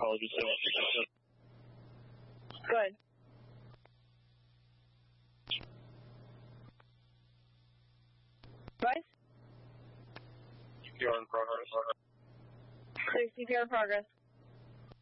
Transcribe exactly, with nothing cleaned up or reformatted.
Apologies. Good. Bryce? C P R in progress. C P R in progress.